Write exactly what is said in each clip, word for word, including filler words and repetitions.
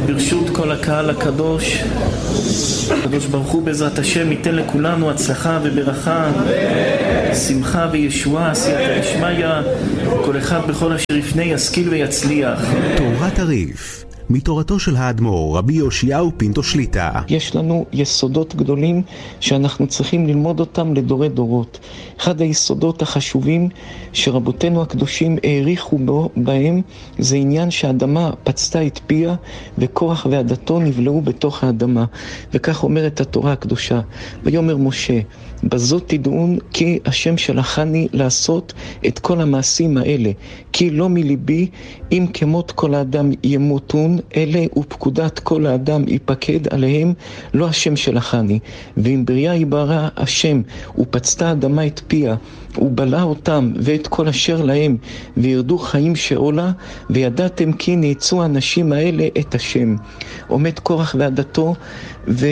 ברשות כל הקהל הקדוש, הקדוש ברוך הוא בעזרת השם ייתן לכולנו הצלחה וברכה, שמחה וישועה, סייעתא דשמיא, כל אחד בכל אשר יפנה ישכיל ויצליח. תורת הריף, מתורתו של האדמו"ר רבי יאשיהו פינטו שליטא. יש לנו יסודות גדולים שאנחנו צריכים ללמוד אותם לדורי דורות. אחד היסודות החשובים שרבותינו הקדושים העריכו בהם זה עניין שהאדמה פצתה את פיה וקורח ועדתו נבלעו בתוך האדמה. וכך אומרת התורה הקדושה: ויאמר משה, בזאת תדעון כי השם שלחני לעשות את כל המעשים האלה, כי לא מליבי אם כמות כל האדם ימותון, אלה ופקודת כל האדם ייפקד עליהם, לא השם שלחני. ואם בריאה יברא השם ופצתה האדמה את פיה ובלעה אותם ואת כל אשר להם וירדו חיים שאולה, וידעתם כי נעצו האנשים האלה את השם. עומד קורח ועדתו ו...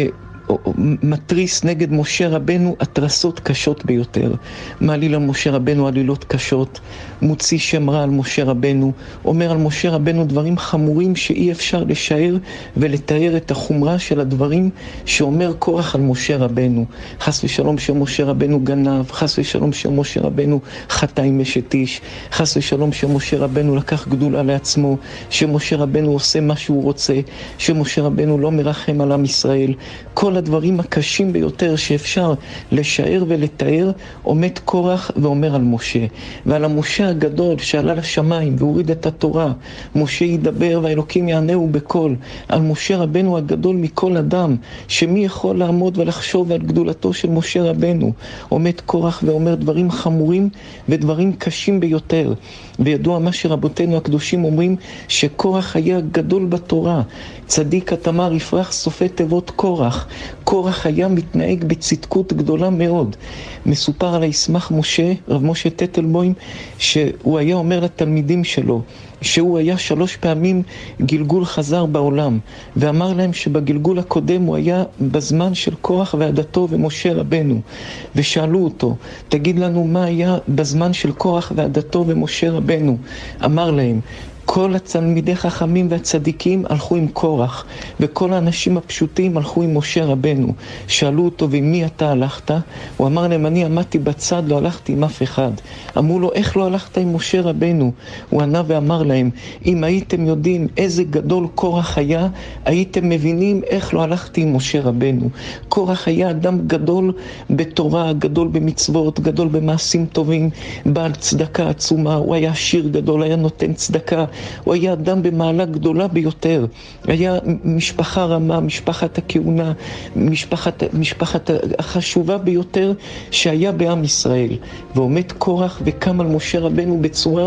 מטריס נגד משה רבנו התרסות קשות ביותר. מעליל על משה רבנו עלילות קשות, מוציא שם רע על משה רבנו, אומר על משה רבנו דברים חמורים שאי אפשר לשער ולתאר את החומרה של הדברים שאומר קורח על משה רבנו. חס ושלום שמשה רבנו גנב, חס ושלום שמשה רבנו חטא עם אשת איש, חס ושלום שמשה רבנו לקח גדולה לעצמו, שמשה רבנו עושה מה שהוא רוצה, שמשה רבנו לא מרחם על עם ישראל. כל הדברים הקשים ביותר שאפשר לשער ולתאר עומד קורח ואומר על משה. ועל המשה הגדול שעלה לשמיים והוריד את התורה, משה ידבר והאלוקים יענהו בקול. על משה רבנו הגדול מכל אדם, שמי יכול לעמוד ולחשוב על גדולתו של משה רבנו, עומד קורח ואומר דברים חמורים ודברים קשים ביותר. וידוע מה שרבותינו הקדושים אומרים, שקורח היה גדול בתורה. צדיק התמר יפרח סופי תיבות קורח. קורח היה מתנהג בצדקות גדולה מאוד. מסופר על הישמח משה, רב משה טטלבוים, שהוא היה אומר לתלמידים שלו שהוא היה שלוש פעמים גלגול חזר בעולם, ואמר להם שבגלגול הקודם הוא היה בזמן של קורח ועדתו ומשה רבנו. ושאלו אותו, תגיד לנו מה היה בזמן של קורח ועדתו ומשה רבנו. אמר להם, כל התלמידי חכמים והצדיקים הלכו עם קורח, וכל האנשים הפשוטים הלכו עם משה רבנו. שאלו אותו, ומי אתה הלכת? הוא אמר להם, אני עמדתי בצד, לא הלכתי עם אף אחד. אמרו לו, איך לא הלכת עם משה רבנו? הוא ענה ואמר להם, אם הייתם יודעים איזה גדול קורח היה, הייתם מבינים איך לא הלכתי עם משה רבנו. קורח היה אדם גדול בתורה, גדול במצוות, גדול במעשים טובים, בעל צדקה עצומה, הוא היה עשיר גדול, היה נותן צדקה, הוא היה אדם במעלה גדולה ביותר. היה משפחה רמה, משפחת הכהונה, משפחת, משפחת החשובה ביותר שהיה בעם ישראל. ועומד קורח וקם על משה רבנו בצורה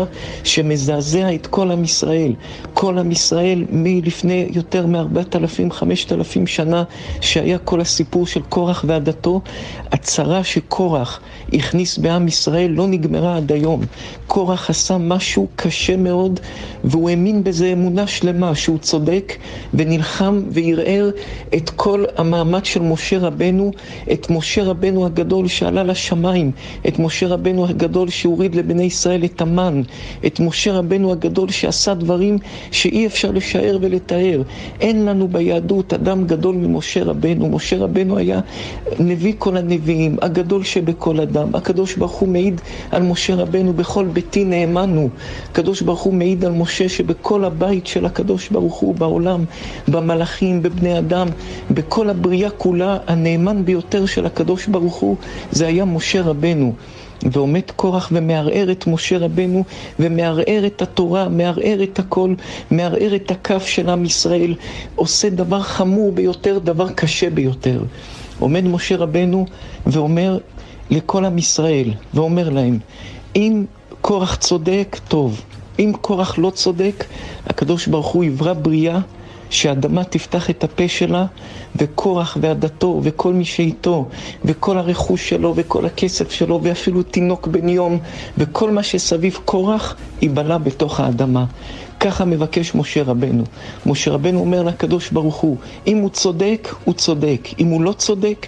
שמזעזע את כל עם ישראל. כל עם ישראל מלפני יותר מארבעת אלפים, חמשת אלפים שנה שהיה כל הסיפור של קורח ועדתו, הצרה שקורח הכניס בעם ישראל לא נגמרה עד היום. קורח עשה משהו קשה מאוד, והוא האמין בזה אמונה שלמה שהוא צודק, ונלחם וערער את כל המעמד של משה רבנו, את משה רבנו הגדול שעלה לשמיים, את משה רבנו הגדול שהוריד לבני ישראל את המן, את משה רבנו הגדול שעשה דברים שאי אפשר לשער ולתאר. אין לנו ביהדות אדם גדול ממשה רבנו. משה רבנו היה נביא כל הנביאים, הגדול שבכל אדם. הקדוש ברוך הוא מעיד על משה רבנו, בכל ביתי נאמנו. הקדוש ברוך הוא מעיד על משה שבכל הבית של הקדוש ברוך הוא בעולם, במלאכים, בבני אדם, בכל הבריאה כולה, הנאמן ביותר של הקדוש ברוך הוא זה היה משה רבנו. ועומד קורח ומערער את משה רבנו, ומערער את התורה, מערער את הכל, מערער את הכף של עם ישראל, עושה דבר חמור ביותר, דבר קשה ביותר. עומד משה רבנו ואומר לכל עם ישראל, ואומר להם, אם קורח צודק, טוב. אם קורח לא צודק, הקדוש ברוך הוא יברא בריאה שהאדמה תפתח את הפה שלה, וקורח ועדתו וכל מי שאיתו וכל הרכוש שלו וכל הכסף שלו ואפילו תינוק בן יום וכל מה שסביב קורח ייבלע בתוך האדמה. ככה מבקש משה רבנו. משה רבנו אומר לקדוש ברוך הוא, אם הוא צודק, הוא צודק. אם הוא לא צודק,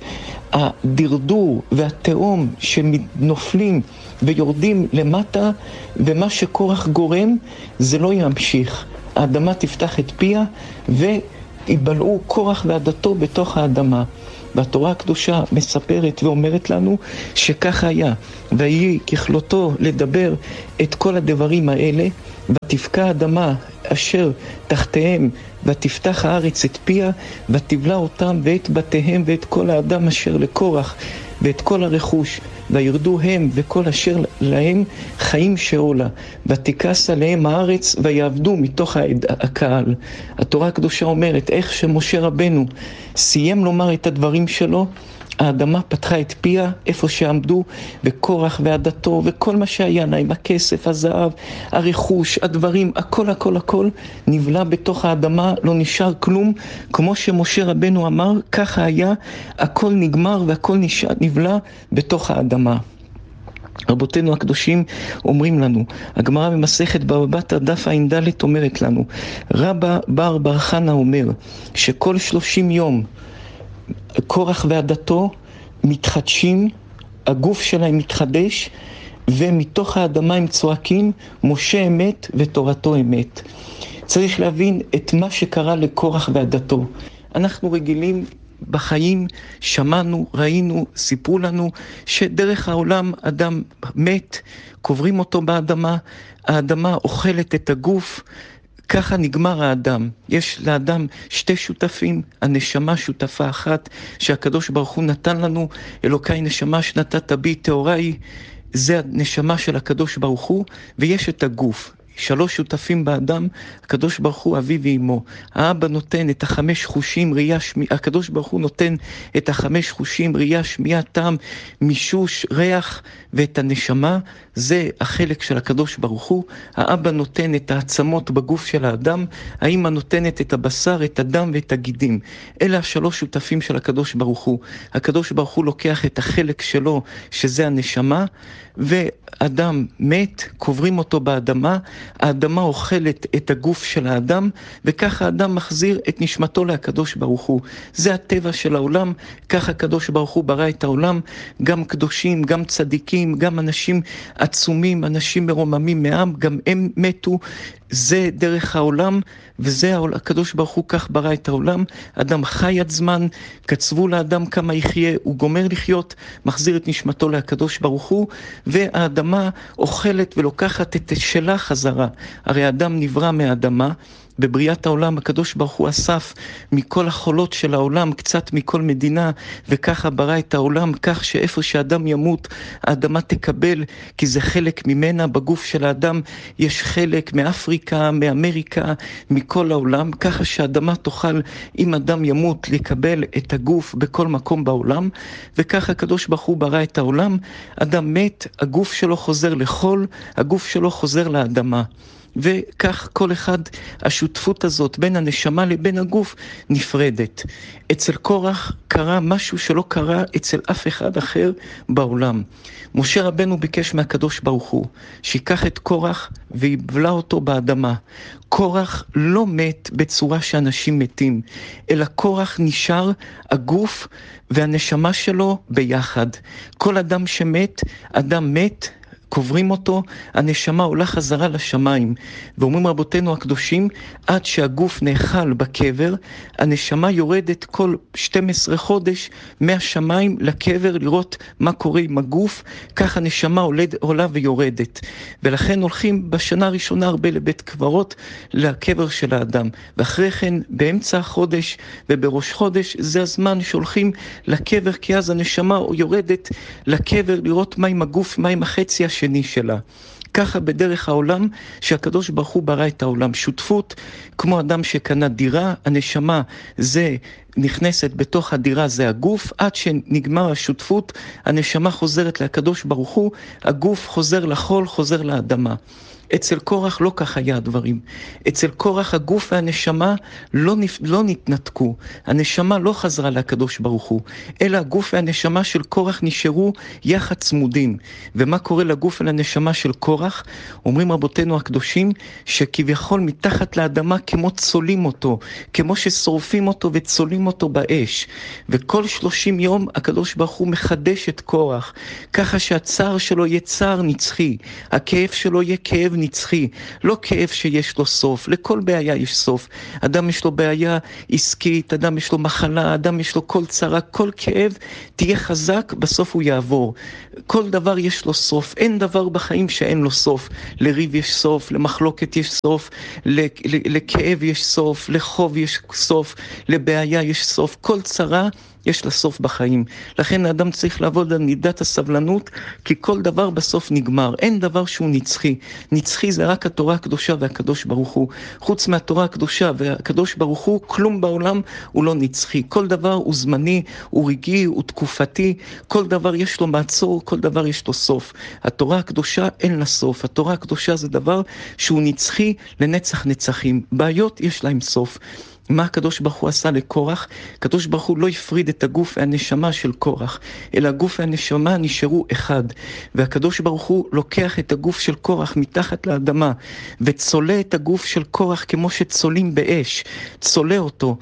הדרדור והתאום שנופלים ויורדים למטה, ומה שקורח גורם, זה לא ימשיך. האדמה תפתח את פיה, ו... יבלעו קורח ועדתו בתוך האדמה. והתורה הקדושה מספרת ואומרת לנו שכך היה, ויהי ככלותו לדבר את כל הדברים האלה, ותבקע האדמה אשר תחתיהם, ותפתח הארץ את פיה, ותבלע אותם ואת בתיהם ואת כל האדם אשר לקורח, ואת כל הרכוש, וירדו הם וכל אשר להם חיים שאולה, ותכס עליהם הארץ ויעבדו מתוך הקהל. התורה הקדושה אומרת איך שמשה רבנו סיים לומר את הדברים שלו, האדמה פתחה את פיה איפה שעמדו, וקורח ועדתו וכל מה שהיה להם, הכסף, הזהב, הרכוש, הדברים, הכל הכל הכל נבלע בתוך האדמה, לא נשאר כלום. כמו שמשה רבנו אמר, ככה היה, הכל נגמר והכל נשאר, נבלע בתוך האדמה. רבותינו הקדושים אומרים לנו, הגמרא במסכת בבא בתרא דף ע"ד אומרת לנו, רבא בר בר חנא אומר שכל שלושים יום קורח ועדתו מתחדשים, הגוף שלהם מתחדש, ומתוך האדמה הם צועקים, משה אמת ותורתו אמת. צריך להבין את מה שקרה לקורח ועדתו. אנחנו רגילים בחיים, שמענו, ראינו, סיפרו לנו שדרך העולם אדם מת, קוברים אותו באדמה, האדמה אוכלת את הגוף, ככה נגמר האדם. יש לאדם שתי שותפים, הנשמה שותפה אחת שהקדוש ברוך הוא נתן לנו, אלוקי נשמה שנתת בי טהורה היא, זה הנשמה של הקדוש ברוך הוא, ויש את הגוף. שלוש שותפים באדם, הקדוש ברוך הוא אבי ואמו. האבא נותן את החמש חושים, ראייה, שמיעה, הקדוש ברוך הוא נותן את החמש חושים, ראייה, שמיעה, טעם, מישוש, ריח, ואת הנשמה, זה החלק של הקדוש ברוך הוא. האבא נותן את העצמות בגוף של האדם, האמא נותנת את הבשר, את הדם ואת הגידים. אלה השלוש שותפים של הקדוש ברוך הוא. הקדוש ברוך הוא לוקח את החלק שלו, שזה הנשמה, ואדם מת, קוברים אותו באדמה, האדמה אוכלת את הגוף של האדם, וככה האדם מחזיר את נשמתו לקדוש ברוך הוא. זה הטבע של העולם, ככה הקדוש ברוך הוא ברא את העולם, גם קדושים, גם צדיקים, גם אנשים עצומים, אנשים מרוממים מעם, גם הם מתו. זה דרך העולם, וזה הקדוש ברוך הוא כך ברא את העולם. אדם חי עד זמן, קצבו לאדם כמה יחיה, הוא גומר לחיות, מחזיר את נשמתו לקדוש ברוך הוא, והאדמה אוכלת ולוקחת את שלה חזרה. הרי האדם נברא מהאדמה, בבריאת העולם הקדוש ברוך הוא אסף מכל החולות של העולם, קצת מכל מדינה, וככה ברא את העולם, כך שאיפה שאדם ימות, האדמה תקבל, כי זה חלק ממנה. בגוף של האדם יש חלק מאפריקה, מאמריקה, מכל העולם, ככה שהאדמה תוכל, אם אדם ימות, לקבל את הגוף בכל מקום בעולם, וככה הקדוש ברוך הוא ברא את העולם. אדם מת, הגוף שלו חוזר לחול, הגוף שלו חוזר לאדמה. וכך כל אחד, השותפות הזאת בין הנשמה לבין הגוף נפרדת. אצל קורח קרה משהו שלא קרה אצל אף אחד אחר בעולם. משה רבנו ביקש מהקדוש ברוך הוא שיקח את קורח ויבלע אותו באדמה. קורח לא מת בצורה שאנשים מתים, אלא קורח נשאר הגוף והנשמה שלו ביחד. כל אדם שמת, אדם מת, קוברים אותו, הנשמה עולה חזרה לשמיים. ואומרים רבותינו הקדושים, עד שהגוף נאכל בקבר, הנשמה יורדת כל שנים עשר חודש מהשמיים לקבר לראות מה קורה עם הגוף, כך הנשמה עולד, עולה ויורדת. ולכן הולכים בשנה הראשונה הרבה לבית קברות, לקבר של האדם. ואחרי כן, באמצע החודש ובראש חודש, זה הזמן שהולכים לקבר, כי אז הנשמה יורדת לקבר לראות מה עם הגוף, מה עם החצי השני שלה. ככה בדרך העולם שהקדוש ברוך הוא ברא את העולם. שותפות כמו אדם שקנה דירה, הנשמה זה נכנסת בתוך הדירה, זה הגוף, עד שנגמר השותפות, הנשמה חוזרת לקדוש ברוך הוא, הגוף חוזר לחול, חוזר לאדמה. אצל קורח לא כך היה הדברים. אצל קורח הגוף והנשמה לא, נפ... לא נתנתקו. הנשמה לא חזרה לקדוש ברוך הוא, אלא הגוף והנשמה של קורח נשארו יחד צמודים. ומה קורה לגוף ולנשמה של קורח? אומרים רבותינו הקדושים שכביכול מתחת לאדמה כמו צולים אותו, כמו ששורפים אותו וצולים אותו באש. וכל שלושים יום הקדוש ברוך הוא מחדש את קורח, ככה שהצער שלו יהיה צער נצחי, הכאב שלו יהיה כאב נצחי, לא כאב שיש לו סוף. לכל בעיה יש סוף. אדם יש לו בעיה עסקית, אדם יש לו מחלה, אדם יש לו כל צרה, כל כאב, תהיה חזק, בסוף הוא יעבור. כל דבר יש לו סוף. אין דבר בחיים שאין לו סוף. לריב יש סוף, למחלוקת יש סוף, לכאב יש סוף, לחוב יש סוף, לבעיה יש סוף. כל צרה יש לה סוף בחיים. לכן האדם צריך לעבוד על מידת הסבלנות, כי כל דבר בסוף נגמר. אין דבר שהוא נצחי. נצחי זה רק התורה הקדושה והקדוש ברוך הוא. חוץ מהתורה הקדושה והקדוש ברוך הוא, כלום בעולם הוא לא נצחי. כל דבר הוא זמני, הוא רגעי, הוא תקופתי. כל דבר יש לו מעצור, כל דבר יש לו סוף. התורה הקדושה אין לה סוף. התורה הקדושה זה דבר שהוא נצחי לנצח נצחים. בעיות יש להם סוף. מה הקדוש ברוך הוא עשה לקורח? הקדוש ברוך הוא לא הפריד את הגוף והנשמה של קורח, אלא הגוף והנשמה נשארו אחד. והקדוש ברוך הוא לוקח את הגוף של קורח מתחת לאדמה, וצולה את הגוף של קורח כמו שצולים באש, צולה אותו.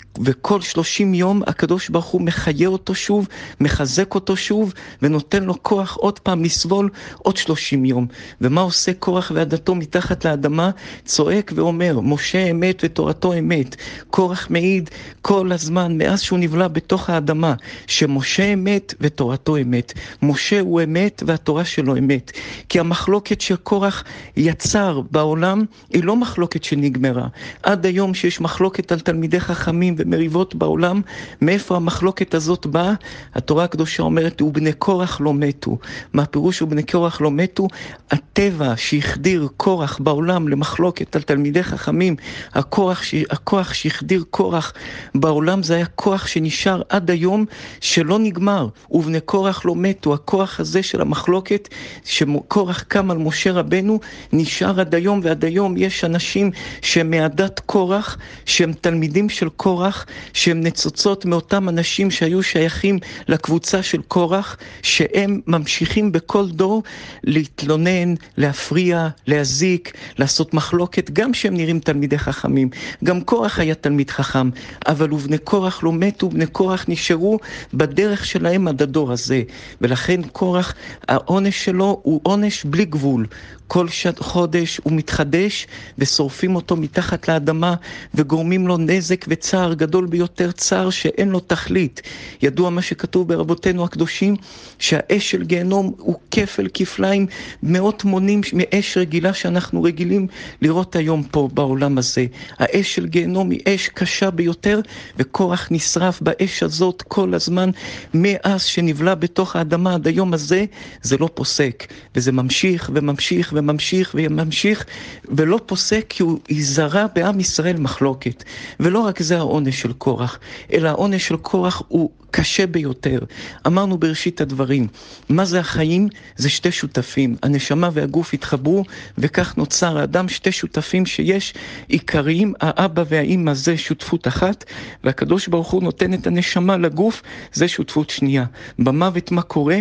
וכל שלושים יום הקדוש ברוך הוא מחיה אותו שוב, מחזק אותו שוב, ונותן לו כוח עוד פעם לסבול עוד שלושים יום. ומה עושה קורח ועדתו מתחת לאדמה? צועק ואומר, משה אמת ותורתו אמת. קורח מעיד כל הזמן, מאז שהוא נבלע בתוך האדמה, שמשה אמת ותורתו אמת. משה הוא אמת והתורה שלו אמת. כי המחלוקת שקורח יצר בעולם, היא לא מחלוקת שנגמרה. עד היום שיש מחלוקת על תלמידי חכמים ומריבות בעולם, מאיפה המחלוקת הזאת באה? התורה הקדושה אומרת, ובני קורח לא מתו. מה פירוש ובני קורח לא מתו? הטבע שהחדיר קורח בעולם למחלוקת על תלמידי חכמים, הכוח, הכוח שהחדיר קורח בעולם, זה היה כוח שנשאר עד היום, שלא נגמר. ובני קורח לא מתו. הכוח הזה של המחלוקת, שקורח קם על משה רבנו, נשאר עד היום, ועד היום יש אנשים שהם מעדת קורח, שהם תלמידים של קורח, שהם נצוצות מאותם אנשים שהיו שייכים לקבוצה של קורח, שהם ממשיכים בכל דור להתלונן, להפריע, להזיק, לעשות מחלוקת, גם שהם נראים תלמידי חכמים. גם קורח היה תלמיד חכם, אבל ובני קורח לא מתו, בני קורח נשארו בדרך שלהם עד הדור הזה. ולכן קורח, העונש שלו הוא עונש בלי גבול. כל חודש הוא מתחדש ושורפים אותו מתחת לאדמה וגורמים לו נזק וצער גדול ביותר, צער שאין לו תכלית. ידוע מה שכתוב ברבותינו הקדושים, שהאש של גיהנום הוא כפל כפליים, מאות מונים מאש רגילה שאנחנו רגילים לראות היום פה בעולם הזה. האש של גיהנום היא אש קשה ביותר, וקורח נשרף באש הזאת כל הזמן, מאז שנבלע בתוך האדמה עד היום הזה. זה לא פוסק, וזה ממשיך וממשיך וממשיך וממשיך, ולא פוסק, כי הוא יזרע בעם ישראל מחלוקת. ולא רק זה העונש של קורח, אלא העונש של קורח הוא קשה ביותר. אמרנו בראשית הדברים, מה זה החיים? זה שתי שותפים. הנשמה והגוף התחברו, וכך נוצר האדם, שתי שותפים שיש עיקריים, האבא והאמא זה שותפות אחת, והקדוש ברוך הוא נותן את הנשמה לגוף, זה שותפות שנייה. במוות מה קורה?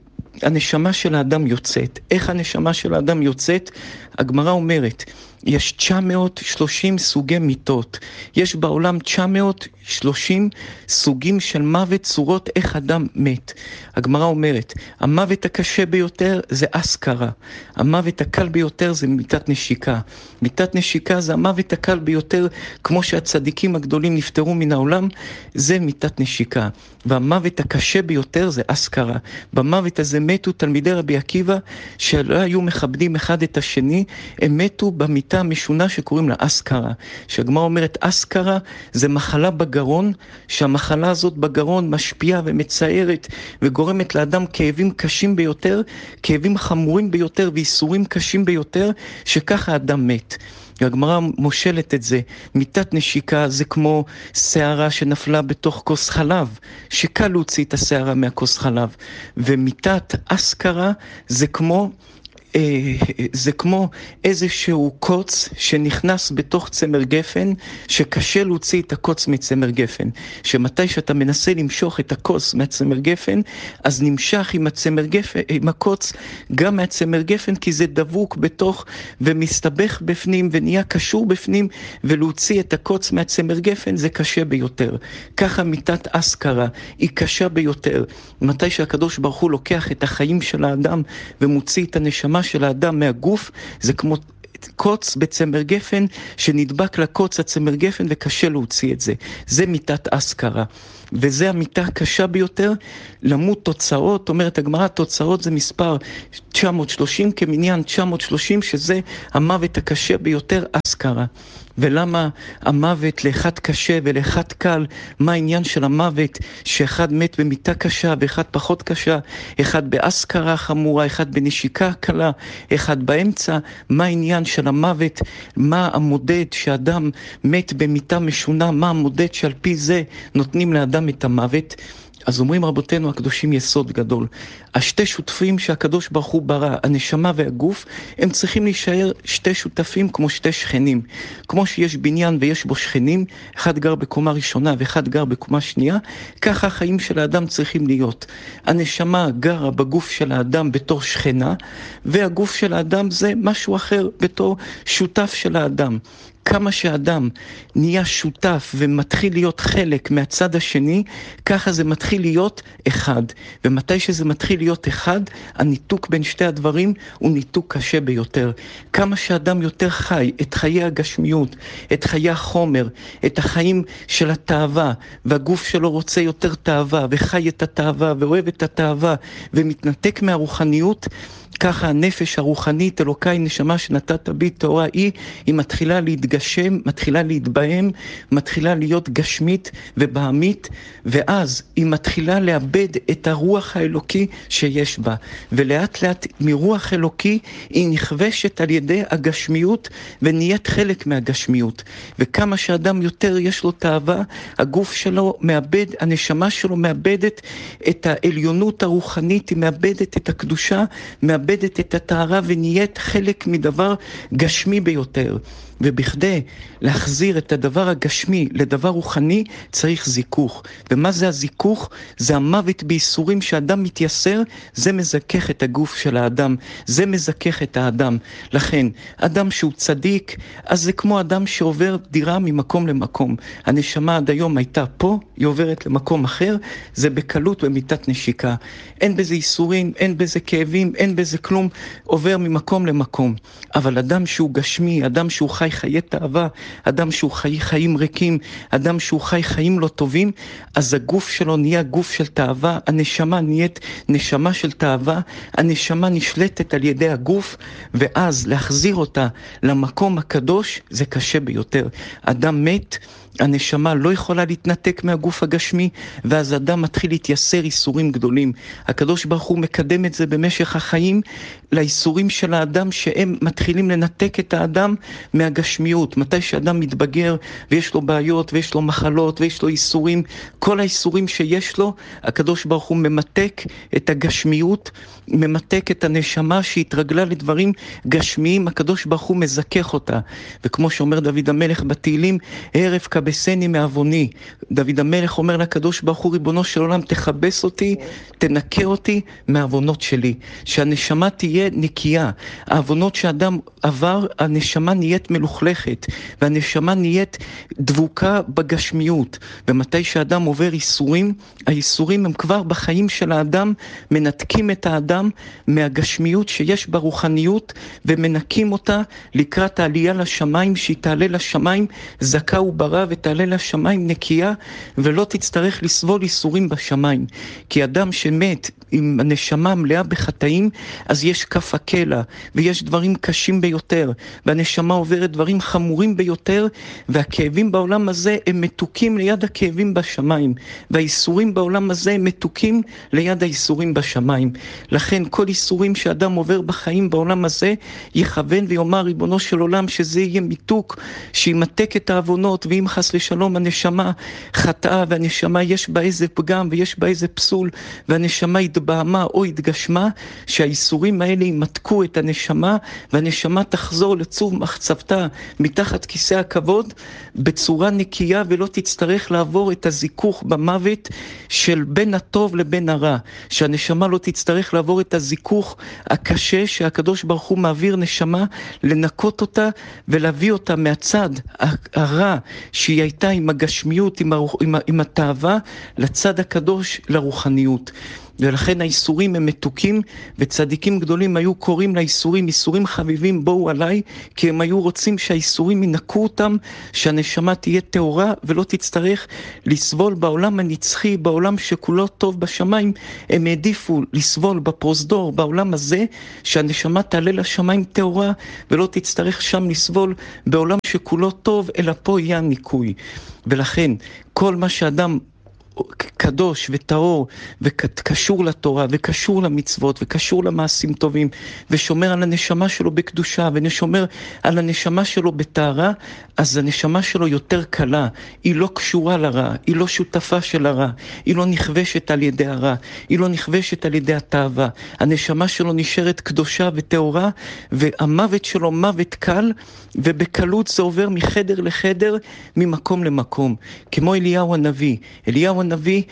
הנשמה של האדם יוצאת. איך הנשמה של האדם יוצאת? הגמרא אומרת, יש תשע מאות ושלושים סוגי מיתות. יש בעולם תשע מאות ושלושים סוגים של מוות, צורות איך אדם מת. הגמרא אומרת, המוות הקשה ביותר זה אסקרה. המוות הקל ביותר זה מיתת נשיקה. מיתת נשיקה זה המוות הקל ביותר, כמו שהצדיקים הגדולים נפטרו מן העולם, זה מיתת נשיקה. והמוות הקשה ביותר זה אסקרה. במוות הזה מתו תלמידי רבי עקיבא, שלא היו מכבדים אחד את השני, הם מתו במיתה המשונה שקוראים לה אסקרה. שהגמרא אומרת, אסקרה זה מחלה בגרון, שהמחלה הזאת בגרון משפיעה ומצערת וגורמת לאדם כאבים קשים ביותר, כאבים חמורים ביותר ואיסורים קשים ביותר, שככה האדם מת. הגמרא מושלת את זה. מיתת נשיקה זה כמו שערה שנפלה בתוך כוס חלב, שקל להוציא את השערה מהכוס חלב. ומיתת אסקרה זה כמו זה כמו איזשהו קוץ שנכנס בתוך צמר גפן, שקשה להוציא את הקוץ מצמר גפן. שמתי שאתה מנסה למשוך את הקוץ מהצמר גפן, אז נמשך עם הצמר גפן, עם הקוץ גם מהצמר גפן, כי זה דבוק בתוך ומסתבך בפנים ונהיה קשור בפנים, ולהוציא את הקוץ מהצמר גפן זה קשה ביותר. ככה מיתת אסקרה היא קשה ביותר. מתי שהקדוש ברוך הוא לוקח את החיים של האדם ומוציא את הנשמה של האדם מהגוף, זה כמו קוץ בצמר גפן, שנדבק לקוץ הצמר גפן וקשה להוציא את זה. זה מיטת אסכרה. וזה המיטה הקשה ביותר, למות תוצאות, אומרת הגמרא, תוצאות זה מספר תשע מאות ושלושים, כמניין תשע מאות ושלושים, שזה המוות הקשה ביותר, אסכרה. ולמה המוות לאחד קשה ולאחד קל? מה העניין של המוות שאחד מת במיטה קשה ואחד פחות קשה, אחד באסכרה חמורה, אחד בנשיקה קלה, אחד באמצע? מה העניין של המוות? מה המודד שאדם מת במיטה משונה? מה המודד שעל פי זה נותנים לאדם את המוות? אז אומרים רבותינו הקדושים יסוד גדול. השתי שותפים שהקדוש ברוך הוא ברא, הנשמה והגוף, הם צריכים להישאר שתי שותפים כמו שתי שכנים. כמו שיש בניין ויש בו שכנים, אחד גר בקומה ראשונה ואחד גר בקומה שנייה, ככה החיים של האדם צריכים להיות. הנשמה גרה בגוף של האדם בתור שכנה, והגוף של האדם זה משהו אחר בתור שותף של האדם. כמה שאדם נהיה שותף ומתחיל להיות חלק מהצד השני, ככה זה מתחיל להיות אחד. ומתי שזה מתחיל להיות אחד, הניתוק בין שתי הדברים הוא ניתוק קשה ביותר. כמה שאדם יותר חי את חיי הגשמיות, את חיי החומר, את החיים של התאווה, והגוף שלו רוצה יותר תאווה, וחי את התאווה, ואוהב את התאווה, ומתנתק מהרוחניות, ככה הנפש הרוחנית, אלוקי נשמה שנתת בי תורה היא, היא מתחילה להתגשם, מתחילה להתבהם, מתחילה להיות גשמית ובעמית, ואז היא מתחילה לאבד את הרוח האלוקי שיש בה. ולאט לאט מרוח אלוקי היא נכבשת על ידי הגשמיות ונהיית חלק מהגשמיות. וכמה שאדם יותר יש לו תאווה, הגוף שלו מאבד, הנשמה שלו מאבדת את העליונות הרוחנית, היא מאבדת את הקדושה, מאבדת את הטהרה ונהיית חלק מדבר גשמי ביותר. ובכדי להחזיר את הדבר הגשמי לדבר רוחני צריך זיכוך. ומה זה הזיכוך? זה המוות בייסורים שאדם מתייסר, זה מזכך את הגוף של האדם, זה מזכך את האדם. לכן, אדם שהוא צדיק, אז זה כמו אדם שעובר דירה ממקום למקום. הנשמה עד היום הייתה פה, היא עוברת למקום אחר, זה בקלות במיטת נשיקה. אין בזה ייסורים, אין בזה כאבים, אין בזה כלום, עובר ממקום למקום. אבל אדם שהוא גשמי, אדם שהוא חי חיי תאווה, אדם שהוא חי חיים ריקים, אדם שהוא חי חיים לא טובים, אז הגוף שלו נהיה גוף של תאווה, הנשמה נהיית נשמה של תאווה, הנשמה נשלטת על ידי הגוף, ואז להחזיר אותה למקום הקדוש זה קשה ביותר. אדם מת, הנשמה לא יכולה להתנתק מהגוף הגשמי, ואז אדם מתחיל להתייסר איסורים גדולים. הקדוש ברוך הוא מקדם את זה במשך החיים לאיסורים של האדם, שהם מתחילים לנתק את האדם מהגשמיות. מתי שאדם מתבגר ויש לו בעיות ויש לו מחלות ויש לו איסורים, כל האיסורים שיש לו, הקדוש ברוך הוא ממתק את הגשמיות, ממתק את הנשמה שהתרגלה לדברים גשמיים, הקדוש ברוך הוא מזכך אותה. וכמו שאומר דוד המלך בתהילים, ערב כבסני מעווני, דוד המלך אומר לקדוש ברוך הוא, ריבונו של עולם, תכבס אותי, תנקה אותי מהעוונות שלי, שהנשמה תהיה נקייה. העוונות שאדם עבר, הנשמה נהיית מלוכלכת, והנשמה נהיית דבוקה בגשמיות. ומתי שאדם עובר איסורים, האיסורים הם כבר בחיים של האדם, מנתקים את האדם מהגשמיות שיש ברוחניות, ומנקים אותה לקראת העלייה לשמיים, שהיא תעלה לשמיים זכה וברא, ותעלה לשמיים נקייה, ולא תצטרך לסבול איסורים בשמיים. כי אדם שמת עם הנשמה מלאה בחטאים, אז יש כף הקלע, ויש דברים קשים ביותר, והנשמה עוברת דברים חמורים ביותר, והכאבים בעולם הזה הם מתוקים ליד הכאבים בשמיים, והאיסורים בעולם הזה הם מתוקים ליד האיסורים בשמיים. לכן כל איסורים שאדם עובר בחיים בעולם הזה, יכוון ויאמר ריבונו של עולם, שזה יהיה מיתוק, שימתק את העוונות, ואם חס לשלום הנשמה חטאה, והנשמה יש בה איזה פגם ויש בה איזה פסול, והנשמה התבהמה או התגשמה, שהאיסורים האלה ימתקו את הנשמה, והנשמה תחזור לצוב מחצבתה מתחת כיסא הכבוד בצורה נקייה, ולא תצטרך לעבור את הזיכוך במוות של בין הטוב לבין הרע, שהנשמה לא תצטרך לעבור את הזיכוך הקשה שהקדוש ברוך הוא מעביר נשמה, לנקות אותה ולהביא אותה מהצד הרע שהיא הייתה עם הגשמיות, עם, הרוח, עם, עם התאווה, לצד הקדוש, לרוחניות. ולכן האיסורים הם מתוקים, וצדיקים גדולים היו קוראים לאיסורים, איסורים חביבים בואו עליי, כי הם היו רוצים שהאיסורים ינקו אותם, שהנשמה תהיה טהורה ולא תצטרך לסבול בעולם הנצחי, בעולם שכולו טוב בשמיים. הם העדיפו לסבול בפרוזדור, בעולם הזה, שהנשמה תעלה לשמיים טהורה ולא תצטרך שם לסבול בעולם שכולו טוב, אלא פה יהיה הניקוי. ולכן כל מה שאדם קדוש וטהור וקשור לתורה וקשור למצוות וקשור למעשים טובים ושומר על הנשמה שלו בקדושה ושומר על הנשמה שלו בטהרה, אז הנשמה שלו יותר קלה, היא לא קשורה לרע, היא לא שותפה של הרע, היא לא נכבשת על ידי הרע, היא לא נכבשת על ידי התאווה. הנשמה שלו נשארת קדושה וטהורה, והמוות שלו מוות קל, ובקלות זה עובר מחדר לחדר, ממקום למקום. כמו אליהו הנביא. אליהו הנביא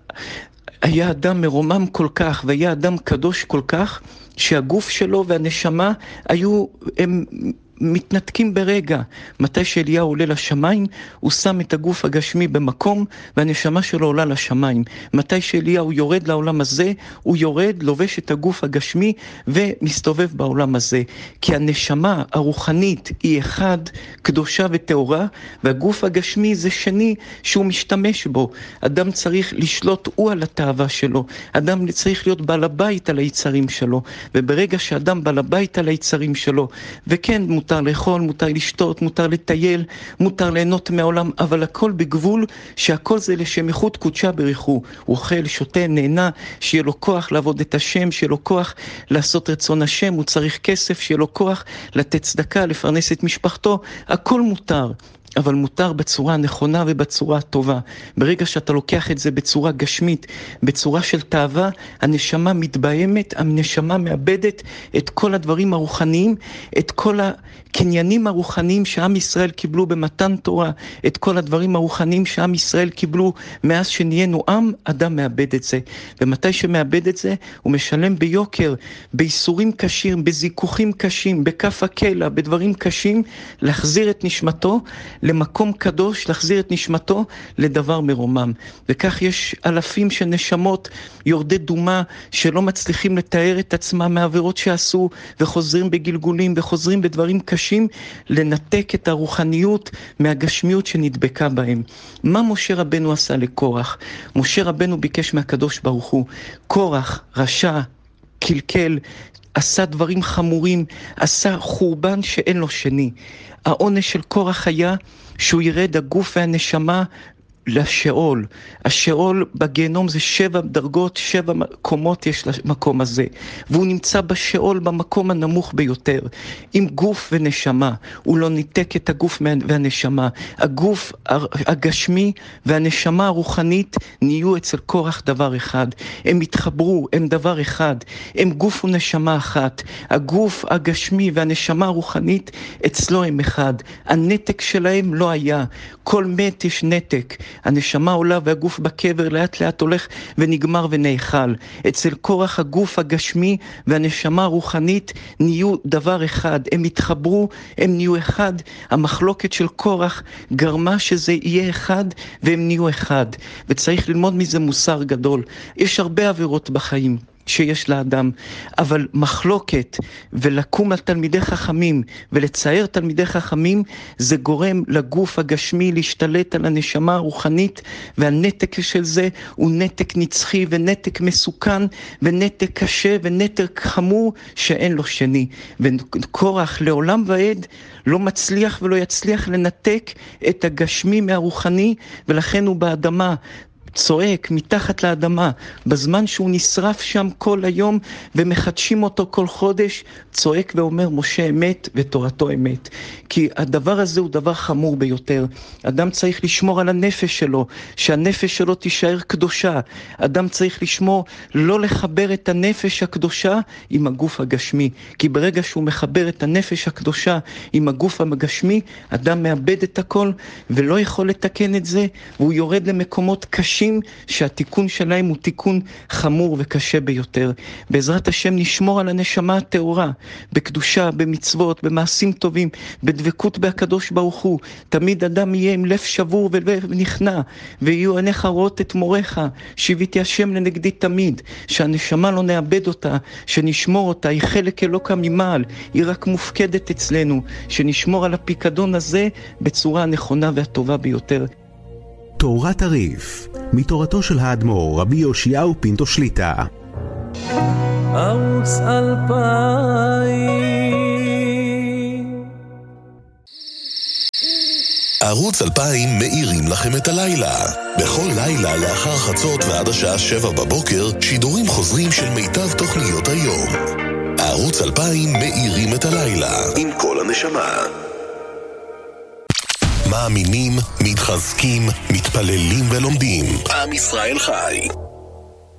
היה אדם מרומם כל כך, והיה אדם קדוש כל כך, שהגוף שלו והנשמה היו הם מתנתקים ברגע. מתי שאליהו עולה לשמיים, הוא שם את הגוף הגשמי במקום, והנשמה שלו עולה לשמיים. מתי שאליהו יורד לעולם הזה, הוא יורד, לובש את הגוף הגשמי, ומסתובב בעולם הזה. כי הנשמה הרוחנית היא אחד, קדושה וטהורה, והגוף הגשמי זה שני שהוא משתמש בו. אדם צריך לשלוט הוא על התאווה שלו. אדם צריך להיות בעל הבית על היצרים שלו. וברגע שאדם בעל הבית על היצרים שלו, וכן מותר מותר לאכול, מותר לשתות, מותר לטייל, מותר ליהנות מהעולם, אבל הכל בגבול שהכל זה לשם איכות קודשה בריחו. הוא אוכל, שותה, נהנה, שיהיה לו כוח לעבוד את השם, שיהיה לו כוח לעשות רצון השם, הוא צריך כסף, שיהיה לו כוח לתת צדקה, לפרנס את משפחתו, הכל מותר. אבל מותר בצורה הנכונה ובצורה הטובה. ברגע שאתה לוקח את זה בצורה גשמית, בצורה של תאווה, הנשמה מתבהמת, הנשמה מאבדת את כל הדברים הרוחניים, את כל הקניינים הרוחניים שעם ישראל קיבלו במתן תורה, את כל הדברים הרוחניים שעם ישראל קיבלו מאז שנהיינו עם, אדם מאבד את זה. ומתי שמאבד את זה, הוא משלם ביוקר, באיסורים קשים, בזיכוכים קשים, בכף הקלע, בדברים קשים, להחזיר את נשמתו, למקום קדוש, להחזיר את נשמתו לדבר מרומם. וכך יש אלפים של נשמות יורדי דומה שלא מצליחים לתאר את עצמם מהעבירות שעשו, וחוזרים בגלגולים וחוזרים בדברים קשים, לנתק את הרוחניות מהגשמיות שנדבקה בהם. מה משה רבנו עשה לקורח? משה רבנו ביקש מהקדוש ברוך הוא, קורח, רשע, קלקל, עשה דברים חמורים, עשה חורבן שאין לו שני. העונש של קורח היה שהוא ירד הגוף והנשמה לשאול. השאול בגיהנום זה שבע דרגות, שבע קומות יש למקום הזה. והוא נמצא בשאול במקום הנמוך ביותר. עם גוף ונשמה. הוא לא ניתק את הגוף והנשמה. הגוף הגשמי והנשמה הרוחנית נהיו אצל קורח דבר אחד. הם התחברו, הם דבר אחד. הם גוף ונשמה אחת. הגוף הגשמי והנשמה הרוחנית אצלו הם אחד. הנתק שלהם לא היה. כל מת יש נתק. הנשמה עולה והגוף בקבר לאט לאט הולך ונגמר ונאכל. אצל קורח הגוף הגשמי והנשמה הרוחנית נהיו דבר אחד. הם התחברו, הם נהיו אחד. המחלוקת של קורח גרמה שזה יהיה אחד והם נהיו אחד. וצריך ללמוד מזה מוסר גדול. יש הרבה עבירות בחיים שיש לאדם, אבל מחלוקת ולקום על תלמידי חכמים ולצייר תלמידי חכמים, זה גורם לגוף הגשמי להשתלט על הנשמה הרוחנית, והנתק של זה הוא נתק נצחי ונתק מסוכן ונתק קשה ונתק חמור שאין לו שני. וקורח לעולם ועד לא מצליח ולא יצליח לנתק את הגשמי מהרוחני, ולכן הוא באדמה צועק מתחת לאדמה, בזמן שהוא נשרף שם כל היום ומחדשים אותו כל חודש, צועק ואומר משה אמת ותורתו אמת. כי הדבר הזה הוא דבר חמור ביותר. אדם צריך לשמור על הנפש שלו, שהנפש שלו תישאר קדושה. אדם צריך לשמור לא לחבר את הנפש הקדושה עם הגוף הגשמי. כי ברגע שהוא מחבר את הנפש הקדושה עם הגוף הגשמי, אדם מאבד את הכל ולא יכול לתקן את זה, והוא יורד למקומות קשים אנשים שהתיקון שלהם הוא תיקון חמור וקשה ביותר. בעזרת השם נשמור על הנשמה הטהורה, בקדושה, במצוות, במעשים טובים, בדבקות בהקדוש ברוך הוא. תמיד אדם יהיה עם לב שבור ולב נכנע, ויהיו עיניך רואות את מורך, שיביתי השם לנגדי תמיד, שהנשמה לא נאבד אותה, שנשמור אותה, היא חלק אלוקה ממעל, היא רק מופקדת אצלנו, שנשמור על הפיקדון הזה בצורה הנכונה והטובה ביותר. תורת הריף, מתורתו של האדמו"ר רבי יאשיהו פינטו שליטא. ערוץ אלפיים. ערוץ אלפיים מאירים לכם את הלילה. בכל לילה לאחר חצות ועד השעה שבע בבוקר שידורים חוזרים של מיטב תוכניות היום. ערוץ אלפיים מאירים את הלילה עם כל הנשמה. מאמינים, מתחזקים, מתפללים ולומדים. עם ישראל חי.